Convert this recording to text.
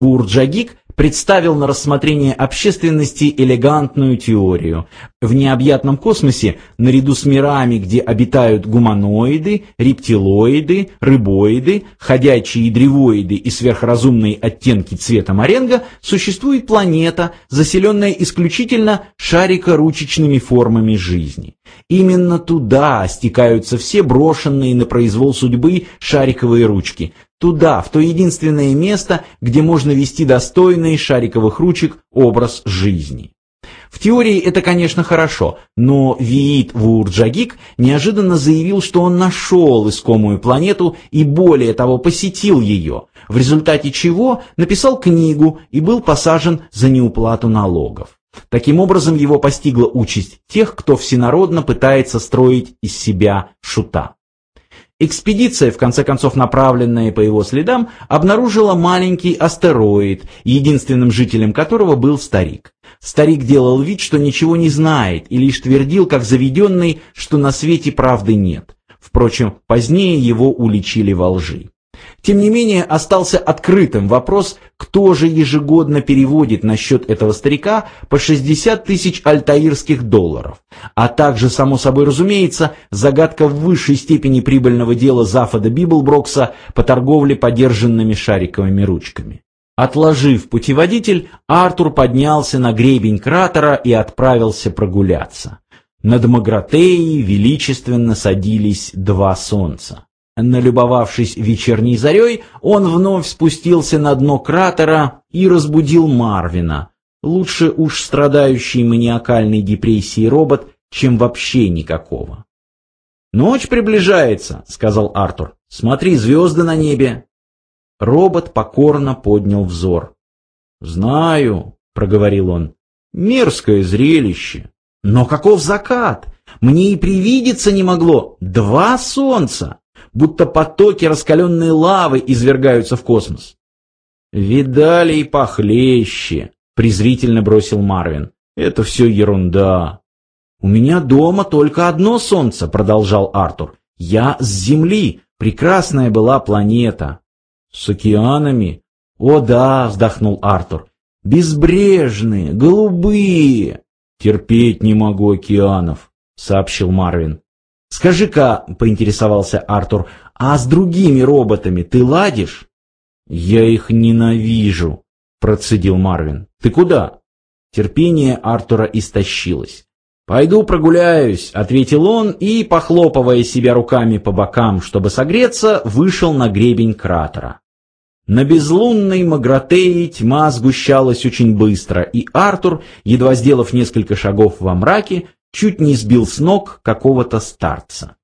Вуурджагиг представил на рассмотрение общественности элегантную теорию. В необъятном космосе, наряду с мирами, где обитают гуманоиды, рептилоиды, рыбоиды, ходячие древоиды и сверхразумные оттенки цвета моренго, существует планета, заселенная исключительно шарикоручечными формами жизни. Именно туда стекаются все брошенные на произвол судьбы шариковые ручки. Туда, в то единственное место, где можно вести достойный шариковых ручек образ жизни. В теории это, конечно, хорошо, но Виит Вуурджагиг неожиданно заявил, что он нашел искомую планету и более того посетил ее, в результате чего написал книгу и был посажен за неуплату налогов. Таким образом, его постигла участь тех, кто всенародно пытается строить из себя шута. Экспедиция, в конце концов направленная по его следам, обнаружила маленький астероид, единственным жителем которого был старик. Старик делал вид, что ничего не знает, и лишь твердил, как заведенный, что на свете правды нет. Впрочем, позднее его уличили во лжи. Тем не менее, остался открытым вопрос, кто же ежегодно переводит на счет этого старика по 60 тысяч альтаирских долларов, а также, само собой разумеется, загадка в высшей степени прибыльного дела Зафода Библброкса по торговле подержанными шариковыми ручками. Отложив путеводитель, Артур поднялся на гребень кратера и отправился прогуляться. Над Магратеей величественно садились два солнца. Налюбовавшись вечерней зарей, он вновь спустился на дно кратера и разбудил Марвина. Лучше уж страдающий маниакальной депрессией робот, чем вообще никакого. «Ночь приближается», — сказал Артур. «Смотри, звезды на небе». Робот покорно поднял взор. «Знаю», — проговорил он, — «мерзкое зрелище. Но каков закат? Мне и привидеться не могло. Два солнца! Будто потоки раскаленной лавы извергаются в космос». «Видали и похлеще», — презрительно бросил Марвин. «Это все ерунда». «У меня дома только одно солнце», — продолжал Артур. «Я с Земли. Прекрасная была планета». «С океанами?» «О да», — вздохнул Артур. «Безбрежные, голубые». «Терпеть не могу океанов», — сообщил Марвин. «Скажи-ка», — поинтересовался Артур, — «а с другими роботами ты ладишь?» «Я их ненавижу», — процедил Марвин. «Ты куда?» Терпение Артура истощилось. «Пойду прогуляюсь», — ответил он и, похлопывая себя руками по бокам, чтобы согреться, вышел на гребень кратера. На безлунной Магратее тьма сгущалась очень быстро, и Артур, едва сделав несколько шагов во мраке, чуть не сбил с ног какого-то старца.